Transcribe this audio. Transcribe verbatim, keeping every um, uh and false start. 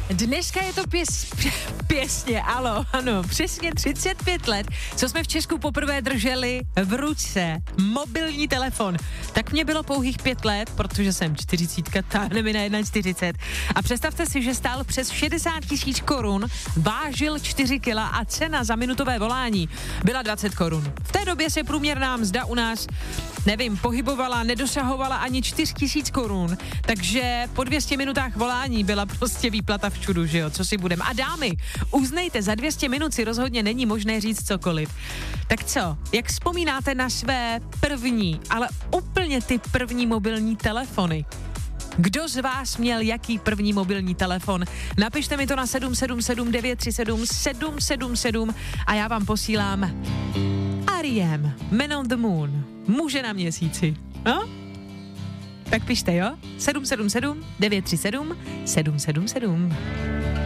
Dneska je to pěs, pěsně, alo, ano, přesně třicet pět let, co jsme v Česku poprvé drželi v ruce mobilní telefon. Tak mě bylo pouhých pět let, protože jsem čtyřicítka, táhne mi na čtyřicet jedna. A představte si, že stál přes šedesát tisíc korun, vážil čtyři kila a cena za minutové volání byla dvacet korun. V té době se průměrná mzda u nás, nevím, pohybovala, nedosahovala ani čtyři tisíce korun, takže po dvě stě minutách volání byla prostě výplata v čudu, že jo, co si budem. A dámy, uznejte, za dvě stě minut si rozhodně není možné říct cokoliv. Tak co, jak vzpomínáte na své první, ale úplně ty první mobilní telefony? Kdo z vás měl jaký první mobilní telefon? Napište mi to na sedm sedm sedm devět tři sedm sedm sedm sedm a já vám posílám R E M, Man on the Moon, muže na měsíci. No? Tak pište, jo? sedm sedm sedm devět tři sedm sedm sedm sedm.